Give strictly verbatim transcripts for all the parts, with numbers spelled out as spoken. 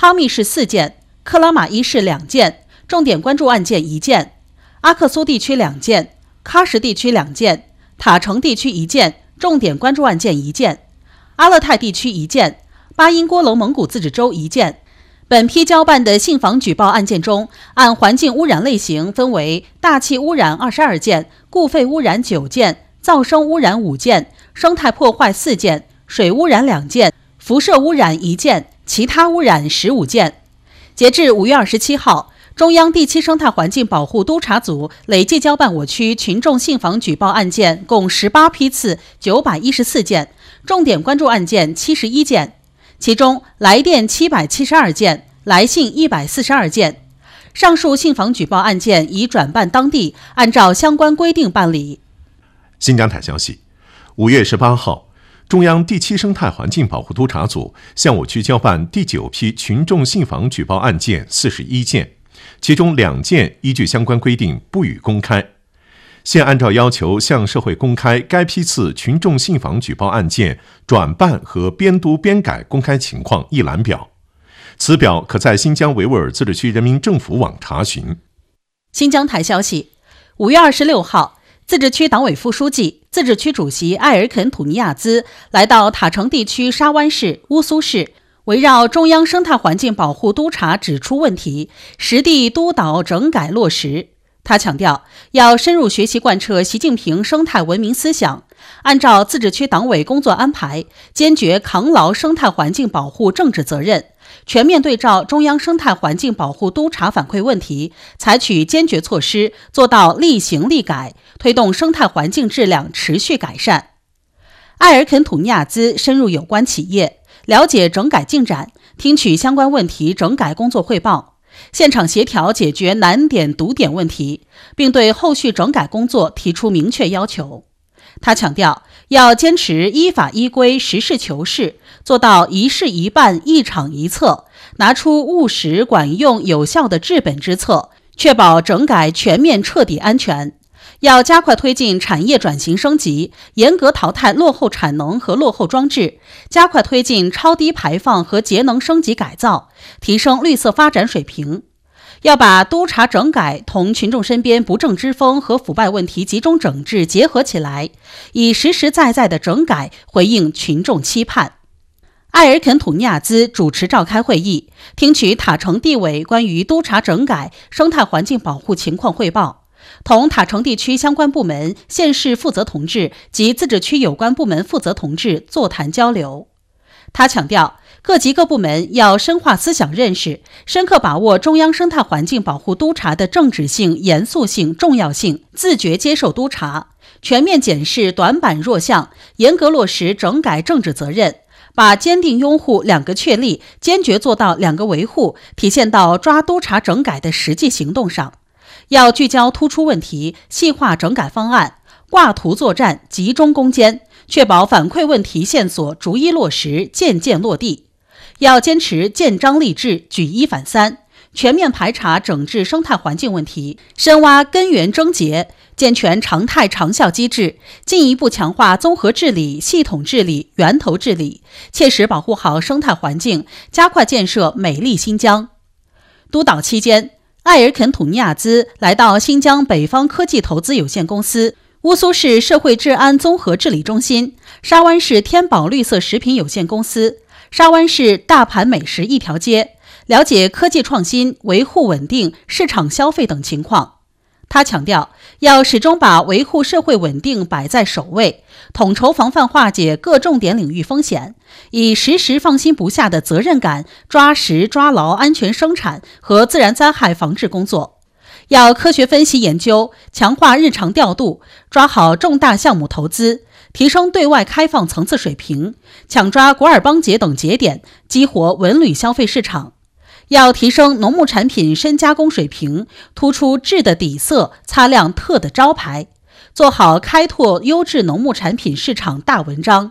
哈密市四件，克拉玛依市两件，重点关注案件一件；阿克苏地区两件，喀什地区两件，塔城地区一件，重点关注案件一件；阿勒泰地区一件，巴音郭楼蒙古自治州一件。本批交办的信访举报案件中，按环境污染类型分为大气污染二十二件，固废污染九件，噪声污染五件，生态破坏四件，水污染两件，辐射污染一件，其他污染十五件。截至五月二十七号，中央第七生态环境保护督察组累计交办我区群众信访举报案件共十八批次九百一十四件，重点关注案件七十一件。其中来电七百七十二件，来信一百四十二件。上述信访举报案件已转办当地，按照相关规定办理。 新疆台消息，五月十八号，中央第七生态环境保护督察组向我区交办第九批群众信访举报案件四十一件，其中两件依据相关规定不予公开。现按照要求向社会公开该批次群众信访举报案件转办和编读编改公开情况一览表，此表可在新疆维吾尔自治区人民政府网查询。 新疆台消息，五月二十六号，自治区党委副书记、自治区主席艾尔肯·土尼亚兹来到塔城地区沙湾市、乌苏市，围绕中央生态环境保护督察指出问题，实地督导整改落实。他强调，要深入学习贯彻习近平生态文明思想，按照自治区党委工作安排，坚决扛牢生态环境保护政治责任，全面对照中央生态环境保护督察反馈问题，采取坚决措施，做到立行立改，推动生态环境质量持续改善。艾尔肯·土尼亚兹深入有关企业，了解整改进展，听取相关问题整改工作汇报，现场协调解决难点堵点问题，并对后续整改工作提出明确要求。他强调，要坚持依法依规、实事求是，做到一事一办、一场一策，拿出务实、管用、有效的治本之策，确保整改全面彻底安全。要加快推进产业转型升级，严格淘汰落后产能和落后装置，加快推进超低排放和节能升级改造，提升绿色发展水平。要把督查整改同群众身边不正之风和腐败问题集中整治结合起来，以实实在在的整改回应群众期盼。艾尔肯·土尼亚兹主持召开会议，听取塔城地委关于督查整改生态环境保护情况汇报，同塔城地区相关部门、县市负责同志及自治区有关部门负责同志座谈交流。他强调，各级各部门要深化思想认识，深刻把握中央生态环境保护督察的政治性、严肃性、重要性，自觉接受督察，全面检视短板弱项，严格落实整改政治责任，把坚定拥护两个确立、坚决做到两个维护体现到抓督察整改的实际行动上。要聚焦突出问题，细化整改方案，挂图作战，集中攻坚，确保反馈问题线索逐一落实，件件落地。要坚持见章立制，举一反三，全面排查整治生态环境问题，深挖根源症结，健全常态长效机制，进一步强化综合治理、系统治理、源头治理，切实保护好生态环境，加快建设美丽新疆。督导期间，艾尔肯·土尼亚兹来到新疆北方科技投资有限公司、乌苏市社会治安综合治理中心、沙湾市天宝绿色食品有限公司、沙湾市大盘美食一条街，了解科技创新、维护稳定、市场消费等情况。他强调，要始终把维护社会稳定摆在首位，统筹防范化解各重点领域风险，以时时放心不下的责任感，抓实抓牢安全生产和自然灾害防治工作。要科学分析研究，强化日常调度，抓好重大项目投资，提升对外开放层次水平，抢抓古尔邦节等节点，激活文旅消费市场。要提升农牧产品深加工水平，突出质的底色，擦亮特的招牌，做好开拓优质农牧产品市场大文章。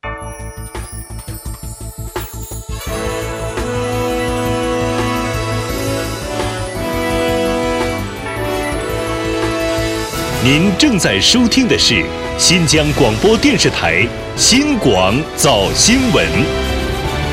您正在收听的是新疆广播电视台新广早新闻。